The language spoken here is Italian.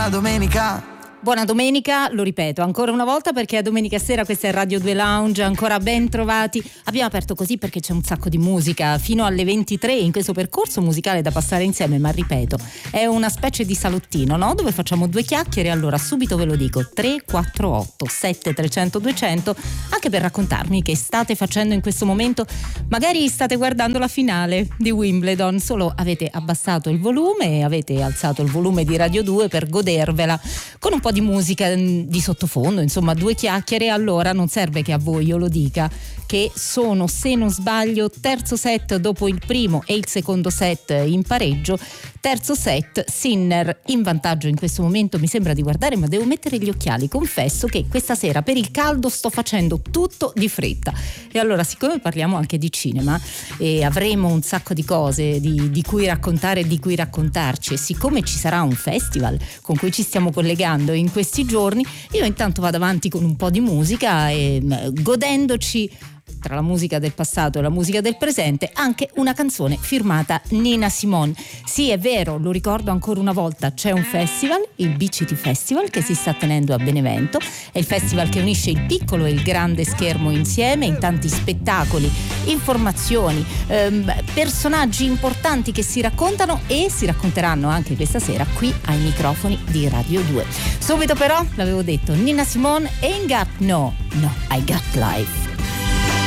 buona domenica. Buona domenica, lo ripeto ancora una volta perché è domenica sera, questa è Radio 2 Lounge, ancora ben trovati. Abbiamo aperto così perché c'è un sacco di musica fino alle 23 in questo percorso musicale da passare insieme, ma ripeto, è una specie di salottino, no? Dove facciamo due chiacchiere, allora subito ve lo dico, 348 7300 200, anche per raccontarmi che state facendo in questo momento. Magari state guardando la finale di Wimbledon, solo avete abbassato il volume e avete alzato il volume di Radio 2 per godervela con un po' di musica di sottofondo, insomma due chiacchiere. Allora non serve che a voi io lo dica che sono, se non sbaglio, terzo set dopo il primo e il secondo set in pareggio. Terzo set, Sinner in vantaggio in questo momento, mi sembra di guardare, ma devo mettere gli occhiali, confesso che questa sera per il caldo sto facendo tutto di fretta. E allora, siccome parliamo anche di cinema e avremo un sacco di cose di cui raccontare e di cui raccontarci, e siccome ci sarà un festival con cui ci stiamo collegando in questi giorni, io intanto vado avanti con un po' di musica e godendoci, tra la musica del passato e la musica del presente, anche una canzone firmata Nina Simone. Sì, è vero, lo ricordo ancora una volta, c'è un festival, il Beach City Festival, che si sta tenendo a Benevento. È il festival che unisce il piccolo e il grande schermo insieme in tanti spettacoli, informazioni, personaggi importanti che si raccontano e si racconteranno anche questa sera qui ai microfoni di Radio 2. Subito però, l'avevo detto, Nina Simone, Ain't Got No, I Got Life.